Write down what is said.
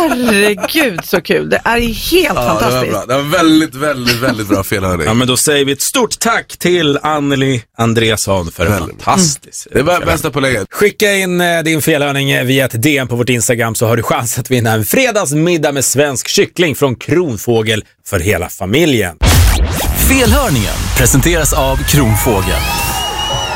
herregud så kul. Det är helt fantastiskt. Det var väldigt, väldigt, väldigt bra felhörning. Ja, men då säger vi ett stort tack till Anneli Andreasson för en fantastisk. Det var bästa på läget. Skicka in din felhörning via ett DM på vårt Instagram så har du chans att vinna en fredagsmiddag med svensk kyckling från Kronfågel för hela familjen. Felhörningen presenteras av Kronfågel.